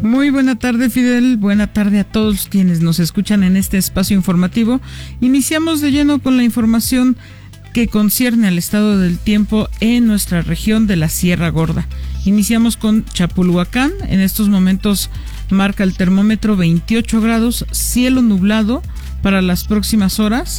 Muy buena tarde, Fidel. Buena tarde a todos quienes nos escuchan en este espacio informativo. Iniciamos de lleno con la información que concierne al estado del tiempo en nuestra región de la Sierra Gorda. Iniciamos con Chapulhuacán. En estos momentos marca el termómetro 28 grados, cielo nublado para las próximas horas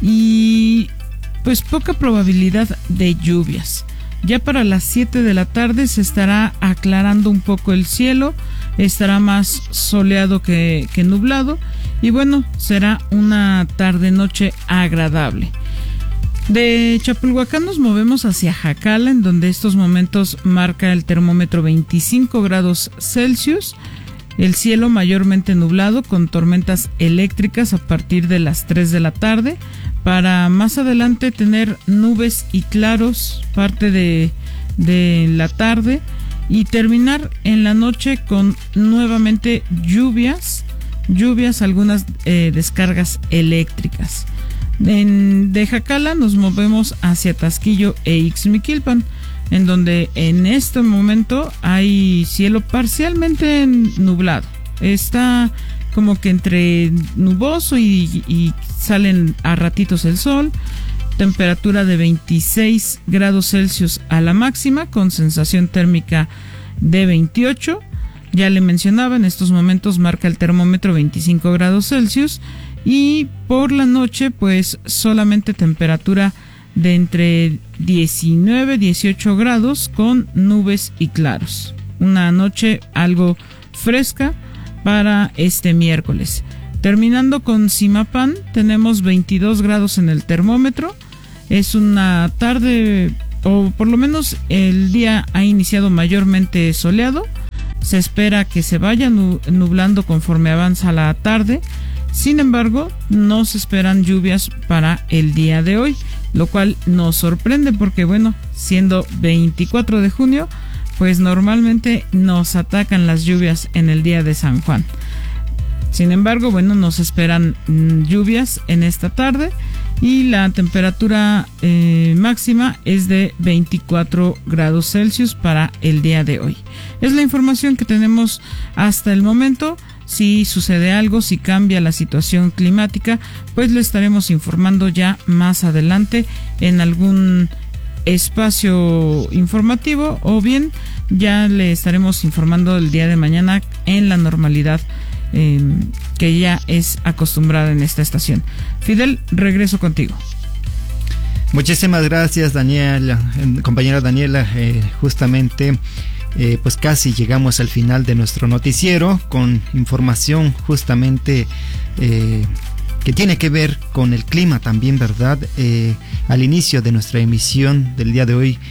y pues poca probabilidad de lluvias. Ya para las 7 de la tarde se estará aclarando un poco el cielo, estará más soleado que nublado y bueno, será una tarde-noche agradable. De Chapulhuacán nos movemos hacia Jacala, en donde estos momentos marca el termómetro 25 grados Celsius, el cielo mayormente nublado con tormentas eléctricas a partir de las 3 de la tarde, para más adelante tener nubes y claros parte de la tarde y terminar en la noche con nuevamente lluvias, algunas descargas eléctricas. De Jacala nos movemos hacia Tasquillo e Ixmiquilpan, en donde en este momento hay cielo parcialmente nublado. Está como que entre nuboso y salen a ratitos el sol. Temperatura de 26 grados Celsius a la máxima, con sensación térmica de 28. Ya le mencionaba, en estos momentos marca el termómetro 25 grados Celsius. Y por la noche, pues solamente temperatura de entre 19 y 18 grados con nubes y claros. Una noche algo fresca para este miércoles. Terminando con Zimapán, tenemos 22 grados en el termómetro. Es una tarde, o por lo menos el día ha iniciado mayormente soleado. Se espera que se vaya nublando conforme avanza la tarde. Sin embargo, no se esperan lluvias para el día de hoy, lo cual nos sorprende porque, bueno, siendo 24 de junio, pues normalmente nos atacan las lluvias en el día de San Juan. Sin embargo, bueno, nos esperan lluvias en esta tarde y la temperatura máxima es de 24 grados Celsius para el día de hoy. Es la información que tenemos hasta el momento. Si sucede algo, si cambia la situación climática, pues le estaremos informando ya más adelante en algún espacio informativo, o bien ya le estaremos informando el día de mañana en la normalidad que ya es acostumbrada en esta estación. Fidel, regreso contigo. Muchísimas gracias, Daniela, compañera Daniela. Justamente pues casi llegamos al final de nuestro noticiero con información justamente que tiene que ver con el clima también, ¿verdad? Al inicio de nuestra emisión del día de hoy,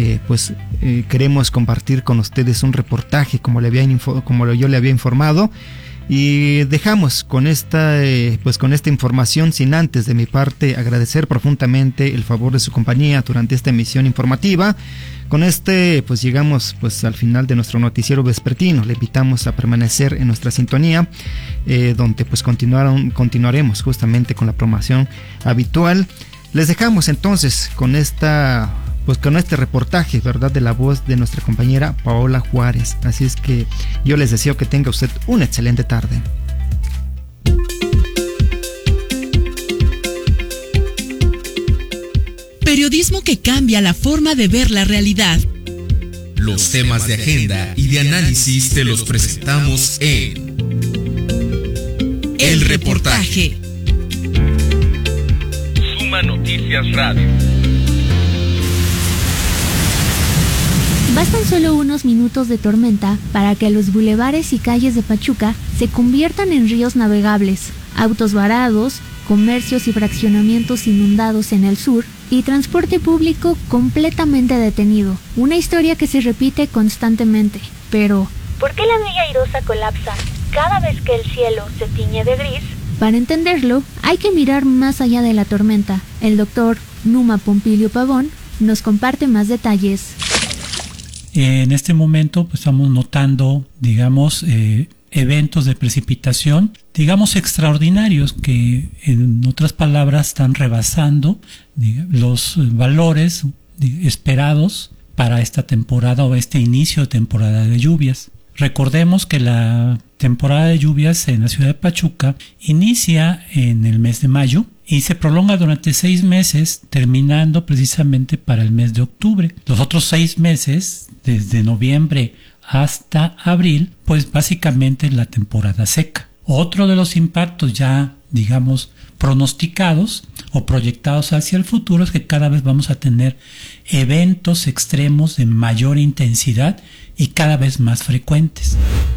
queremos compartir con ustedes un reportaje como yo le había informado. Y dejamos con esta información, sin antes de mi parte agradecer profundamente el favor de su compañía durante esta emisión informativa. Con pues llegamos al final de nuestro noticiero vespertino. Le invitamos a permanecer en nuestra sintonía, donde continuaremos justamente con la programación habitual. Les dejamos entonces con este reportaje, ¿verdad?, de la voz de nuestra compañera Paola Juárez. Así es que yo les deseo que tenga usted una excelente tarde. Periodismo que cambia la forma de ver la realidad. Los temas de agenda y de análisis te los presentamos en El Reportaje. Suma Noticias Radio. Bastan solo unos minutos de tormenta para que los bulevares y calles de Pachuca se conviertan en ríos navegables, autos varados, comercios y fraccionamientos inundados en el sur y transporte público completamente detenido. Una historia que se repite constantemente. Pero, ¿por qué la Villa Airosa colapsa cada vez que el cielo se tiñe de gris? Para entenderlo, hay que mirar más allá de la tormenta. El doctor Numa Pompilio Pavón nos comparte más detalles. En este momento estamos notando, eventos de precipitación, extraordinarios, que en otras palabras están rebasando los valores esperados para esta temporada o este inicio de temporada de lluvias. Recordemos que la temporada de lluvias en la ciudad de Pachuca inicia en el mes de mayo y se prolonga durante 6 meses, terminando precisamente para el mes de octubre. Los otros 6 meses, desde noviembre hasta abril, pues básicamente es la temporada seca. Otro de los impactos ya, digamos, pronosticados o proyectados hacia el futuro es que cada vez vamos a tener eventos extremos de mayor intensidad y cada vez más frecuentes.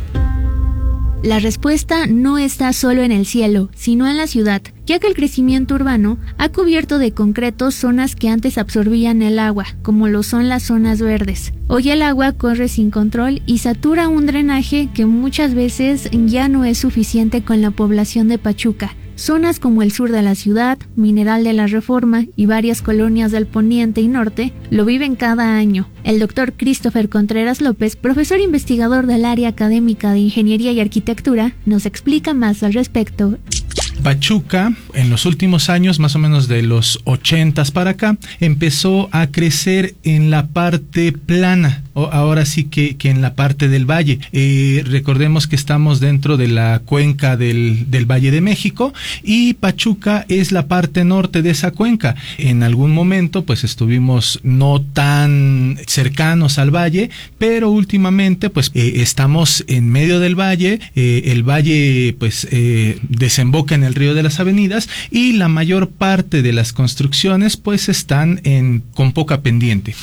La respuesta no está solo en el cielo, sino en la ciudad, ya que el crecimiento urbano ha cubierto de concreto zonas que antes absorbían el agua, como lo son las zonas verdes. Hoy el agua corre sin control y satura un drenaje que muchas veces ya no es suficiente con la población de Pachuca. Zonas como el sur de la ciudad, Mineral de la Reforma y varias colonias del poniente y norte lo viven cada año. El doctor Christopher Contreras López, profesor investigador del área académica de Ingeniería y Arquitectura, nos explica más al respecto. Pachuca, en los últimos años, más o menos de los 80s para acá, empezó a crecer en la parte plana, o ahora sí que en la parte del valle. Recordemos que estamos dentro de la cuenca del Valle de México y Pachuca es la parte norte de esa cuenca. En algún momento pues estuvimos no tan cercanos al valle, pero últimamente pues estamos en medio del valle. El valle pues desemboca en el río de las Avenidas y la mayor parte de las construcciones pues están con poca pendiente.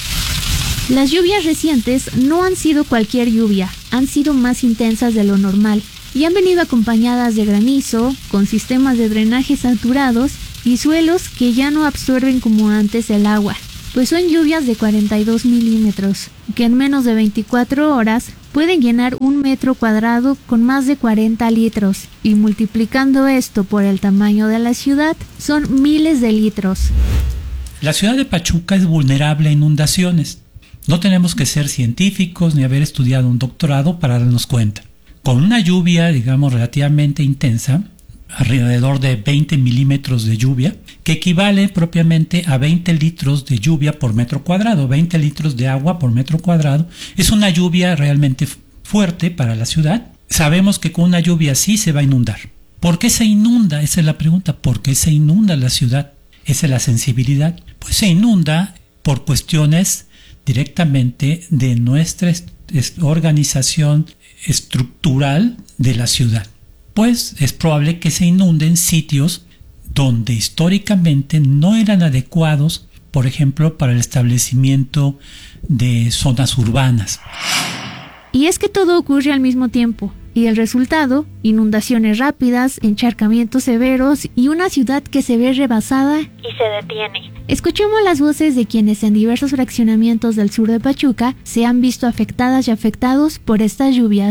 Las lluvias recientes no han sido cualquier lluvia, han sido más intensas de lo normal y han venido acompañadas de granizo, con sistemas de drenaje saturados y suelos que ya no absorben como antes el agua, pues son lluvias de 42 milímetros, que en menos de 24 horas pueden llenar 1 metro cuadrado con más de 40 litros, y multiplicando esto por el tamaño de la ciudad, son miles de litros. La ciudad de Pachuca es vulnerable a inundaciones. No tenemos que ser científicos ni haber estudiado un doctorado para darnos cuenta. Con una lluvia, digamos, relativamente intensa, alrededor de 20 milímetros de lluvia, que equivale propiamente a 20 litros de lluvia por metro cuadrado, 20 litros de agua por metro cuadrado. Es una lluvia realmente fuerte para la ciudad. Sabemos que con una lluvia así se va a inundar. ¿Por qué se inunda? Esa es la pregunta. ¿Por qué se inunda la ciudad? Esa es la sensibilidad. Pues se inunda por cuestiones directamente de nuestra organización estructural de la ciudad. Pues es probable que se inunden sitios donde históricamente no eran adecuados, por ejemplo, para el establecimiento de zonas urbanas. Y es que todo ocurre al mismo tiempo, y el resultado, inundaciones rápidas, encharcamientos severos y una ciudad que se ve rebasada y se detiene. Escuchemos las voces de quienes en diversos fraccionamientos del sur de Pachuca se han visto afectadas y afectados por estas lluvias.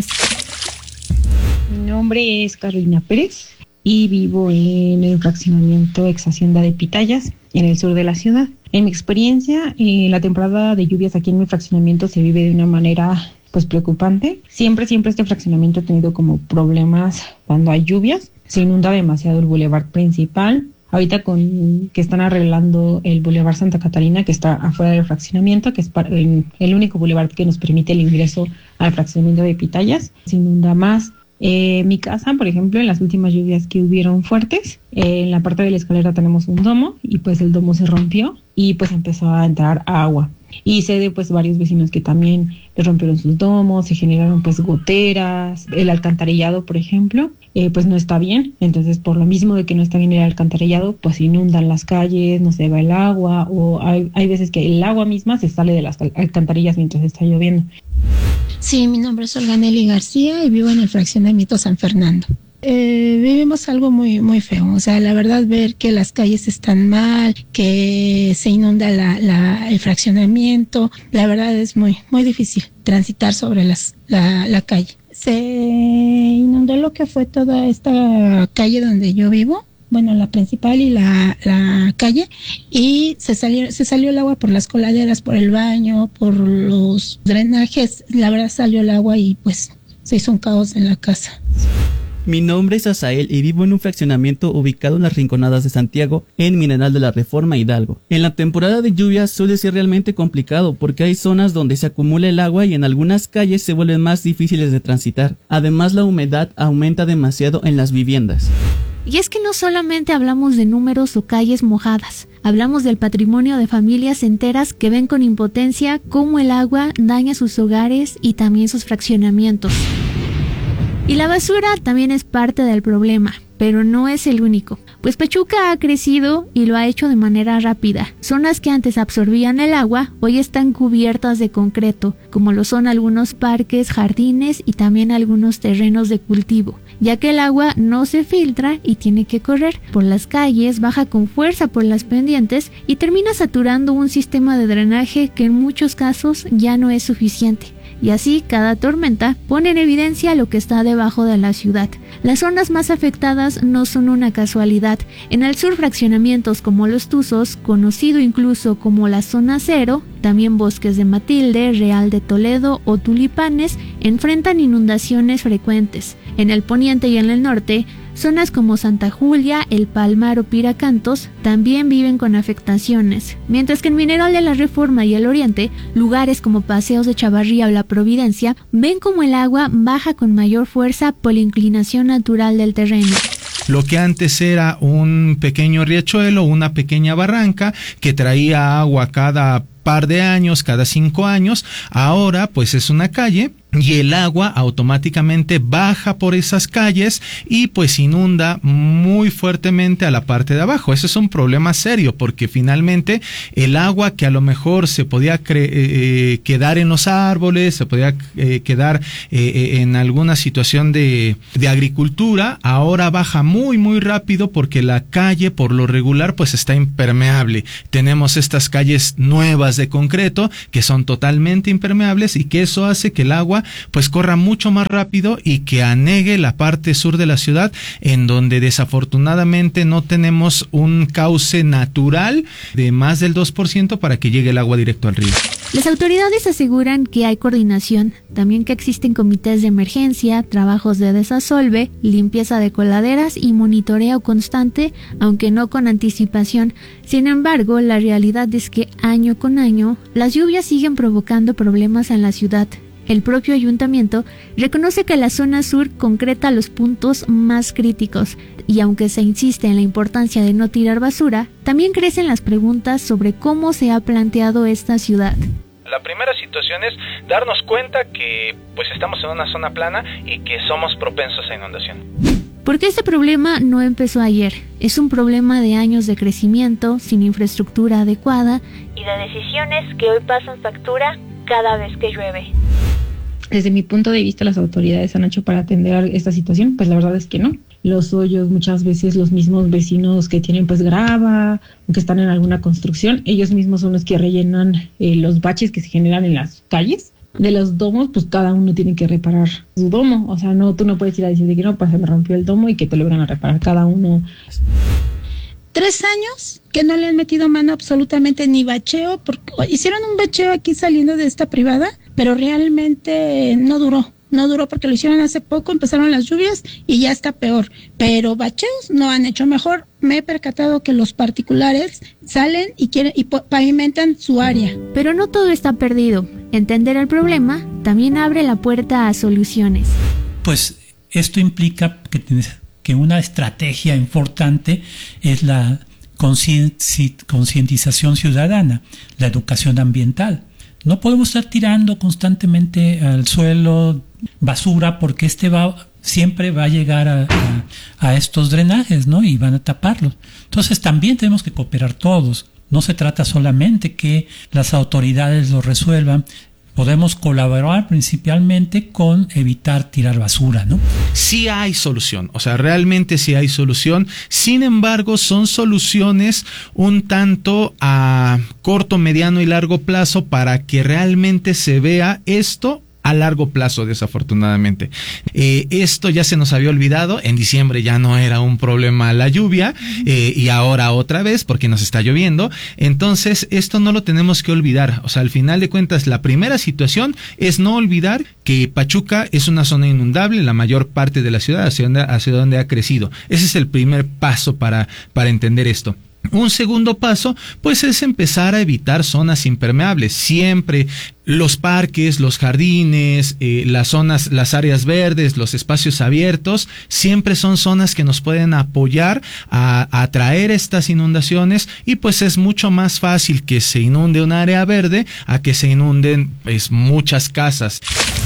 Mi nombre es Carolina Pérez y vivo en el fraccionamiento ex Hacienda de Pitayas, en el sur de la ciudad. En mi experiencia, la temporada de lluvias aquí en mi fraccionamiento se vive de una manera pues preocupante. Siempre este fraccionamiento ha tenido como problemas cuando hay lluvias. Se inunda demasiado el bulevar principal. Ahorita que están arreglando el bulevar Santa Catarina, que está afuera del fraccionamiento, que es el único bulevar que nos permite el ingreso al fraccionamiento de Pitayas, se inunda más. Mi casa, por ejemplo, en las últimas lluvias que hubieron fuertes, en la parte de la escalera tenemos un domo y pues el domo se rompió y pues empezó a entrar agua. Y sé de pues varios vecinos que también les rompieron sus domos, se generaron pues goteras, el alcantarillado, por ejemplo, pues no está bien. Entonces, por lo mismo de que no está bien el alcantarillado, pues inundan las calles, no se va el agua, o hay veces que el agua misma se sale de las alcantarillas mientras está lloviendo. Sí, mi nombre es Olga Nelly García y vivo en el fraccionamiento San Fernando. Vivimos algo muy, muy feo. O sea, la verdad, ver que las calles están mal, que se inunda el fraccionamiento, la verdad es muy, muy difícil transitar sobre la calle. Se inundó lo que fue toda esta calle donde yo vivo, bueno, la principal y la calle, y se salió el agua por las coladeras, por el baño, por los drenajes. La verdad salió el agua y pues se hizo un caos en la casa. Mi nombre es Asael y vivo en un fraccionamiento ubicado en las Rinconadas de Santiago, en Mineral de la Reforma, Hidalgo. En la temporada de lluvias suele ser realmente complicado porque hay zonas donde se acumula el agua y en algunas calles se vuelven más difíciles de transitar. Además, la humedad aumenta demasiado en las viviendas. Y es que no solamente hablamos de números o calles mojadas, hablamos del patrimonio de familias enteras que ven con impotencia cómo el agua daña sus hogares y también sus fraccionamientos. Y la basura también es parte del problema, pero no es el único, pues Pachuca ha crecido y lo ha hecho de manera rápida. Zonas que antes absorbían el agua hoy están cubiertas de concreto, como lo son algunos parques, jardines y también algunos terrenos de cultivo, ya que el agua no se filtra y tiene que correr por las calles, baja con fuerza por las pendientes y termina saturando un sistema de drenaje que en muchos casos ya no es suficiente. Y así cada tormenta pone en evidencia lo que está debajo de la ciudad. Las zonas más afectadas no son una casualidad. En el sur, fraccionamientos como Los Tuzos, conocido incluso como la zona cero, también Bosques de Matilde, Real de Toledo o Tulipanes enfrentan inundaciones frecuentes. En el poniente y en el norte, zonas como Santa Julia, El Palmar o Piracantos también viven con afectaciones, mientras que en Mineral de la Reforma y el oriente, lugares como Paseos de Chavarría o La Providencia ven como el agua baja con mayor fuerza por la inclinación natural del terreno. Lo que antes era un pequeño riachuelo, una pequeña barranca que traía agua cada par de años, cada 5 años, ahora pues es una calle y el agua automáticamente baja por esas calles y pues inunda muy fuertemente a la parte de abajo. Ese es un problema serio porque finalmente el agua que a lo mejor se podía quedar en los árboles, se podía quedar en alguna situación de agricultura, ahora baja muy rápido porque la calle por lo regular pues está impermeable. Tenemos estas calles nuevas de concreto que son totalmente impermeables y que eso hace que el agua pues corra mucho más rápido y que anegue la parte sur de la ciudad, en donde desafortunadamente no tenemos un cauce natural de más del 2% para que llegue el agua directo al río. Las autoridades aseguran que hay coordinación, también que existen comités de emergencia, trabajos de desasolve, limpieza de coladeras y monitoreo constante, aunque no con anticipación. Sin embargo, la realidad es que año con año, las lluvias siguen provocando problemas en la ciudad. El propio ayuntamiento reconoce que la zona sur concreta los puntos más críticos y aunque se insiste en la importancia de no tirar basura, también crecen las preguntas sobre cómo se ha planteado esta ciudad. La primera situación es darnos cuenta que pues estamos en una zona plana y que somos propensos a inundación. Porque este problema no empezó ayer, es un problema de años de crecimiento, sin infraestructura adecuada y de decisiones que hoy pasan factura cada vez que llueve. Desde mi punto de vista, las autoridades han hecho para atender esta situación, pues la verdad es que no. Los hoyos, muchas veces los mismos vecinos que tienen pues grava o que están en alguna construcción, ellos mismos son los que rellenan los baches que se generan en las calles. De los domos, pues cada uno tiene que reparar su domo. O sea, no, tú no puedes ir a decir que no, pues se me rompió el domo y que te lo van a reparar cada uno. 3 años que no le han metido mano absolutamente ni bacheo, porque hicieron un bacheo aquí saliendo de esta privada, pero realmente no duró porque lo hicieron hace poco, empezaron las lluvias y ya está peor, pero bacheos no han hecho mejor. Me he percatado que los particulares salen y pavimentan su área. Pero no todo está perdido. Entender el problema también abre la puerta a soluciones. Pues esto implica que una estrategia importante es la concientización ciudadana, la educación ambiental. No podemos estar tirando constantemente al suelo basura porque siempre va a llegar a estos drenajes, ¿no? Y van a taparlos. Entonces también tenemos que cooperar todos. No se trata solamente que las autoridades lo resuelvan. Podemos colaborar principalmente con evitar tirar basura, ¿no? Sí hay solución, o sea, realmente sí hay solución. Sin embargo, son soluciones un tanto a corto, mediano y largo plazo para que realmente se vea esto a largo plazo, desafortunadamente. Esto ya se nos había olvidado. En diciembre ya no era un problema la lluvia, y ahora otra vez porque nos está lloviendo. Entonces esto no lo tenemos que olvidar. O sea, al final de cuentas, la primera situación es no olvidar que Pachuca es una zona inundable, la mayor parte de la ciudad hacia donde ha crecido. Ese es el primer paso para entender esto. Un segundo paso, pues, es empezar a evitar zonas impermeables. Siempre los parques, los jardines, las zonas, las áreas verdes, los espacios abiertos, siempre son zonas que nos pueden apoyar a atraer estas inundaciones, y pues es mucho más fácil que se inunde un área verde a que se inunden, pues, muchas casas.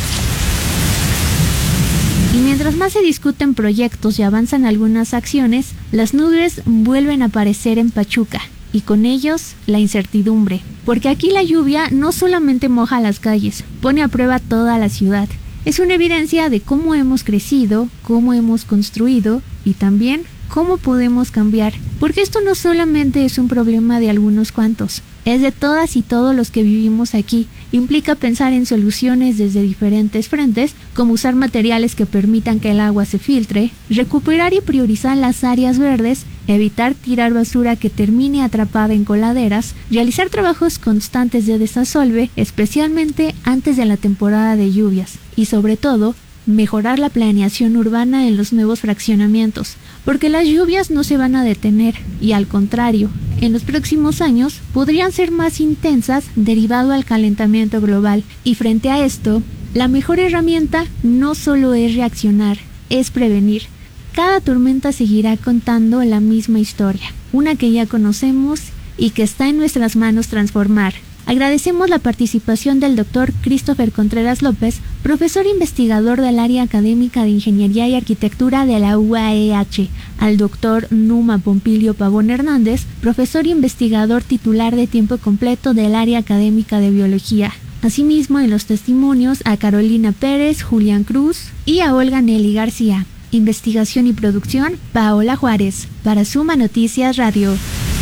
Y mientras más se discuten proyectos y avanzan algunas acciones, las nubes vuelven a aparecer en Pachuca, y con ellos la incertidumbre, porque aquí la lluvia no solamente moja las calles, pone a prueba toda la ciudad. Es una evidencia de cómo hemos crecido, cómo hemos construido y también cómo podemos cambiar, porque esto no solamente es un problema de algunos cuantos, es de todas y todos los que vivimos aquí. Implica pensar en soluciones desde diferentes frentes, como usar materiales que permitan que el agua se filtre, recuperar y priorizar las áreas verdes, evitar tirar basura que termine atrapada en coladeras, realizar trabajos constantes de desasolve, especialmente antes de la temporada de lluvias, y sobre todo, mejorar la planeación urbana en los nuevos fraccionamientos, porque las lluvias no se van a detener, y al contrario, en los próximos años podrían ser más intensas derivado al calentamiento global. Y frente a esto, la mejor herramienta no solo es reaccionar, es prevenir. Cada tormenta seguirá contando la misma historia, una que ya conocemos y que está en nuestras manos transformar. Agradecemos la participación del Dr. Christopher Contreras López, profesor investigador del área académica de Ingeniería y Arquitectura de la UAEH, al Dr. Numa Pompilio Pavón Hernández, profesor investigador titular de tiempo completo del área académica de Biología. Asimismo, en los testimonios a Carolina Pérez, Julián Cruz y a Olga Nelly García. Investigación y producción, Paola Juárez, para Suma Noticias Radio.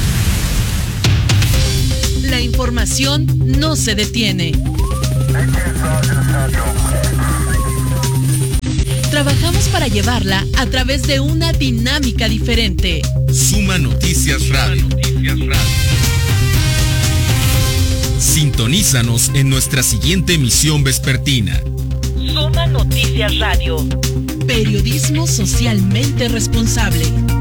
La información no se detiene. Trabajamos para llevarla a través de una dinámica diferente. Suma Noticias Radio. Sintonízanos en nuestra siguiente emisión vespertina. Suma Noticias Radio. Periodismo socialmente responsable.